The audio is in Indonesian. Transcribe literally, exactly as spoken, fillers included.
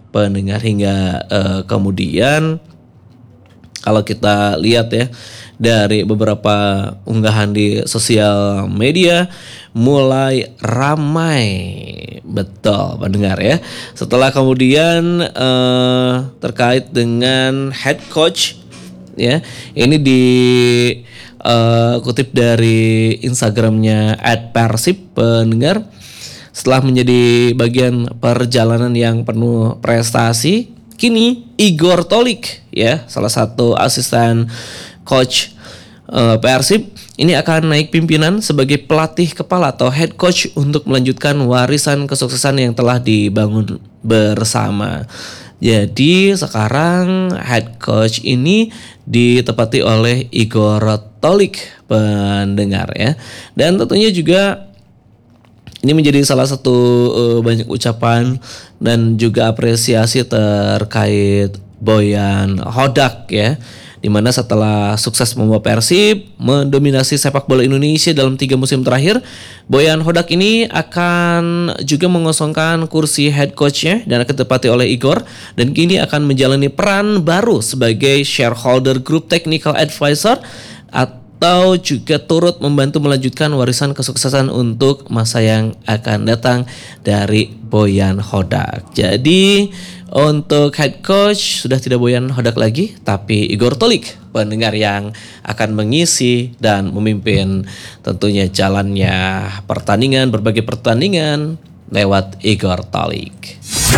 pendengar, hingga uh, kemudian kalau kita lihat ya dari beberapa unggahan di sosial media mulai ramai, betul pendengar ya. Setelah kemudian eh, terkait dengan head coach ya, ini dikutip dari Instagramnya at persib pendengar. Setelah menjadi bagian perjalanan yang penuh prestasi, kini Igor Tolik ya, salah satu asisten coach uh, Persib ini akan naik pimpinan sebagai pelatih kepala atau head coach untuk melanjutkan warisan kesuksesan yang telah dibangun bersama. Jadi sekarang head coach ini ditepati oleh Igor Tolik pendengar ya. Dan tentunya juga ini menjadi salah satu uh, banyak ucapan dan juga apresiasi terkait Boyan Hodak ya, dimana setelah sukses membawa Persib mendominasi sepak bola Indonesia dalam tiga musim terakhir, Boyan Hodak ini akan juga mengosongkan kursi head coach-nya dan akan ditempati oleh Igor, dan kini akan menjalani peran baru sebagai shareholder group technical advisor atau juga turut membantu melanjutkan warisan kesuksesan untuk masa yang akan datang dari Boyan Hodak. Jadi untuk head coach sudah tidak Boyan Hodak lagi, tapi Igor Tolik pendengar yang akan mengisi dan memimpin tentunya jalannya pertandingan, berbagai pertandingan lewat Igor Tolik.